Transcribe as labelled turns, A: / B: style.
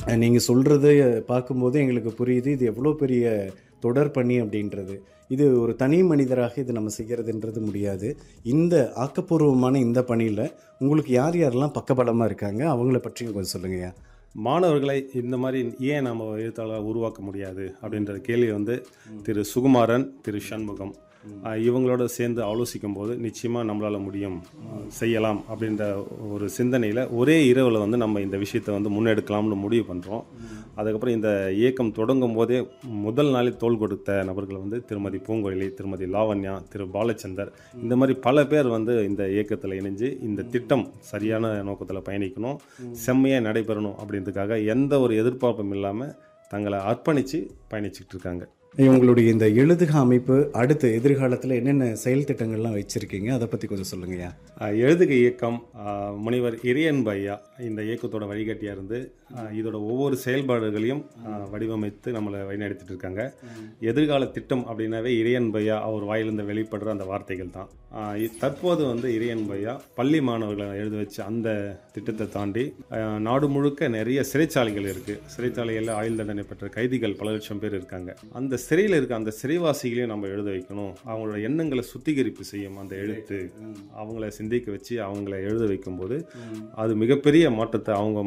A: நீங்கள் சொல்கிறத பார்க்கும்போது எங்களுக்கு புரியுது இது எவ்வளோ பெரிய தொடர் பணி அப்படின்றது. இது ஒரு தனி மனிதராக இது நம்ம செய்கிறதுன்றது முடியாது. இந்த ஆக்கப்பூர்வமான இந்த பணியில் உங்களுக்கு யார் யாரெல்லாம் பக்கபலமாக இருக்காங்க, அவங்கள பற்றி கொஞ்சம் சொல்லுங்கய்யா.
B: மாணவர்களை இந்த மாதிரி ஏன் நம்ம எழுத்தாளர் உருவாக்க முடியாது அப்படின்ற கேள்வி வந்து திரு சுகுமாரன், திரு சண்முகம் இவங்களோட சேர்ந்து ஆலோசிக்கும் போது நிச்சயமாக நம்மளால் முடியும், செய்யலாம் அப்படின்ற ஒரு சிந்தனையில் ஒரே இரவில் வந்து நம்ம இந்த விஷயத்தை வந்து முன்னெடுக்கலாம்னு முடிவு பண்ணுறோம். அதுக்கப்புறம் இந்த இயக்கம் தொடங்கும் போதே முதல் நாளில் தோள் கொடுத்த நபர்கள் வந்து திருமதி பூங்கொழி, திருமதி லாவண்யா, திரு பாலச்சந்தர், இந்த மாதிரி பல பேர் வந்து இந்த இயக்கத்தில் இணைஞ்சு இந்த திட்டம் சரியான நோக்கத்தில் பயணிக்கணும், செம்மையாக நடைபெறணும் அப்படின்றதுக்காக எந்த ஒரு எதிர்பார்ப்பும் இல்லாமல் தங்களை அர்ப்பணித்து பயணிச்சுக்கிட்டு இருக்காங்க.
A: உங்களுடைய இந்த எழுதுக அமைப்பு அடுத்த எதிர்காலத்தில் என்னென்ன செயல் திட்டங்கள்லாம் வச்சுருக்கீங்க, அதை பற்றி கொஞ்சம் சொல்லுங்கய்யா.
B: எழுதுக இயக்கம் முனைவர் இறையன்பு ஐயா இந்த இயக்கத்தோட வழிகாட்டியாக இருந்து இதோட ஒவ்வொரு செயல்பாடுகளையும் வடிவமைத்து நம்மளை வழிநடத்திட்டு இருக்காங்க. எதிர்கால திட்டம் அப்படின்னாவே இறையன்பு ஐயா அவர் வாயிலிருந்து வெளிப்படுற அந்த வார்த்தைகள் தான். தற்போது வந்து இறையன்பு ஐயா பள்ளி மாணவர்களை எழுத வச்சு அந்த திட்டத்தை தாண்டி நாடு முழுக்க நிறைய சிறைச்சாலைகள் இருக்குது. சிறைச்சாலைகளில் ஆயுள் தண்டனை பெற்ற கைதிகள் பல லட்சம் பேர் இருக்காங்க. அந்த சிறையில் இருக்க அந்த சிறைவாசிகளையும் நம்ம எழுத வைக்கணும். அவங்களோட எண்ணங்களை சுத்திகரிப்பு செய்யும் அந்த எழுத்து. அவங்கள சிந்திக்க வச்சு அவங்கள எழுத வைக்கும்போது அது மிகப்பெரிய மாற்றத்தை அவங்க